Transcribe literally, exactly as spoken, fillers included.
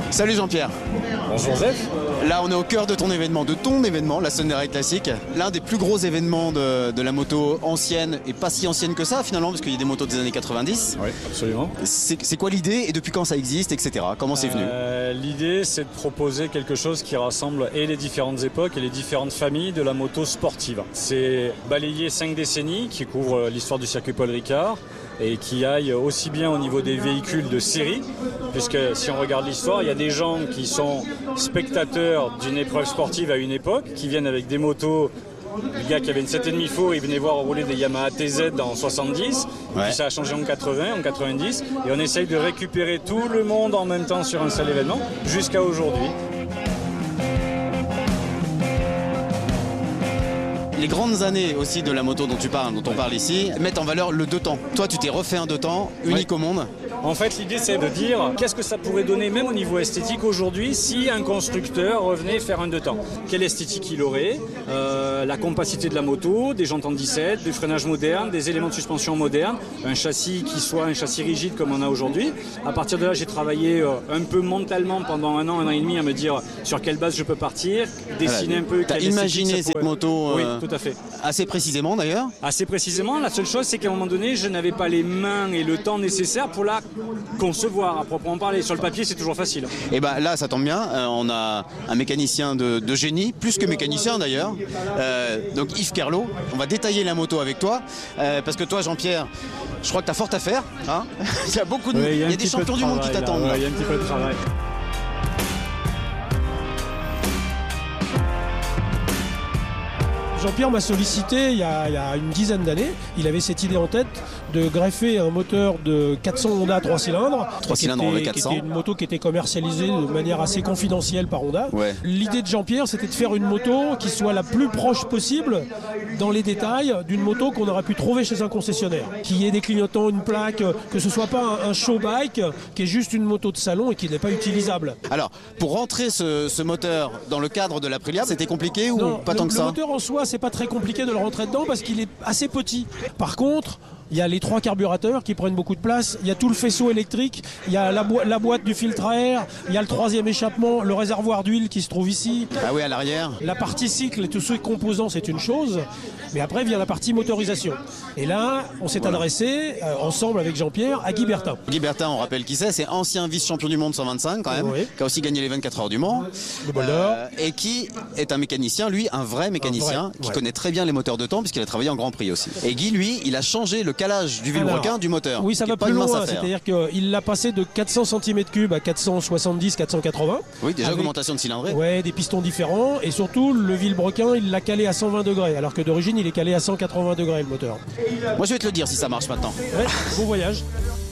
Salut Jean-Pierre. Bonjour Joseph. Là on est au cœur de ton événement, de ton événement, la Sunday Ride Classic. L'un des plus gros événements de, de la moto ancienne, et pas si ancienne que ça finalement, parce qu'il y a des motos des années quatre-vingt-dix. Oui, absolument. C'est quoi l'idée et depuis quand ça existe, et cetera. Comment c'est venu? euh, L'idée c'est de proposer quelque chose qui rassemble et les différentes époques et les différentes familles de la moto sportive. C'est balayer cinq décennies qui couvrent l'histoire du circuit Paul Ricard et qui aille aussi bien au niveau des véhicules de série, puisque si on regarde l'histoire, il y a des gens qui sont spectateurs d'une épreuve sportive à une époque, qui viennent avec des motos. Le gars qui avait une sept virgule cinq faux, il venait voir rouler des Yamaha T Z en soixante-dix, ouais. Puis ça a changé en quatre-vingts, en quatre-vingt-dix, et on essaye de récupérer tout le monde en même temps sur un seul événement, jusqu'à aujourd'hui. Les grandes années aussi de la moto dont tu parles, dont on parle ici, mettent en valeur le deux temps. Toi, tu t'es refait un deux temps, unique ouais. au monde. En fait, l'idée, c'est de dire qu'est-ce que ça pourrait donner, même au niveau esthétique aujourd'hui, si un constructeur revenait faire un deux temps. Quelle esthétique il aurait, euh, la compacité de la moto, des jantes en dix-sept, du freinage moderne, des éléments de suspension modernes, un châssis qui soit un châssis rigide comme on a aujourd'hui. À partir de là, j'ai travaillé euh, un peu mentalement pendant un an, un an et demi à me dire sur quelle base je peux partir, dessiner voilà. un peu. Tu as imaginé cette pourrait... moto euh... Oui, tout à fait. Assez précisément d'ailleurs. Assez précisément. La seule chose, c'est qu'à un moment donné, je n'avais pas les mains et le temps nécessaire pour la concevoir à proprement parler. Sur le papier, c'est toujours facile. Et bien bah, là, ça tombe bien. Euh, on a un mécanicien de, de génie, plus que mécanicien d'ailleurs. Euh, donc Yves Kerlot. On va détailler la moto avec toi. Euh, parce que toi, Jean-Pierre, je crois que tu as fort à faire. Hein. Il y a beaucoup de. Oui, il y a, il y a des champions de du monde qui t'attendent. Ouais, il y a un petit peu de travail. Jean-Pierre m'a sollicité il y, a, il y a une dizaine d'années. Il avait cette idée en tête de greffer un moteur de quatre cents Honda trois cylindres. trois cylindres était, avec quatre cents. Qui était une moto qui était commercialisée de manière assez confidentielle par Honda. Ouais. L'idée de Jean-Pierre, c'était de faire une moto qui soit la plus proche possible dans les détails d'une moto qu'on aurait pu trouver chez un concessionnaire. Qui ait des clignotants, une plaque, que ce soit pas un, un show bike, qui est juste une moto de salon et qui n'est pas utilisable. Alors, pour rentrer ce, ce moteur dans le cadre de l'Aprilia, c'était compliqué ou non, pas le, tant que ça? Le moteur en soi, c'est pas très compliqué de le rentrer dedans parce qu'il est assez petit. Par contre, il y a les trois carburateurs qui prennent beaucoup de place, il y a tout le faisceau électrique, il y a la, boi la boîte du filtre à air, il y a le troisième échappement, le réservoir d'huile qui se trouve ici. Ah oui, à l'arrière. La partie cycle et tous ces composants, c'est une chose, mais après vient la partie motorisation. Et là, on s'est voilà. adressé, euh, ensemble avec Jean-Pierre, à Guy Bertin. Guy Bertin, on rappelle qui c'est, c'est ancien vice-champion du monde cent vingt-cinq quand même, oui. qui a aussi gagné les vingt-quatre heures du Mans, euh, et qui est un mécanicien, lui, un vrai mécanicien, un vrai, qui ouais. connaît très bien les moteurs de temps, puisqu'il a travaillé en Grand Prix aussi. Et Guy, lui, il a changé le calage du vilebrequin du moteur. Oui, ça va plus loin, c'est-à-dire qu'il l'a passé de quatre cents centimètres cubes à quatre cent soixante-dix quatre cent quatre-vingts. Oui, déjà avec, augmentation de cylindrée. Ouais, des pistons différents, et surtout le vilebrequin, il l'a calé à cent vingt degrés, alors que d'origine, il est calé à cent quatre-vingts degrés le moteur. Moi, je vais te le dire si ça marche maintenant. Ouais, bon voyage.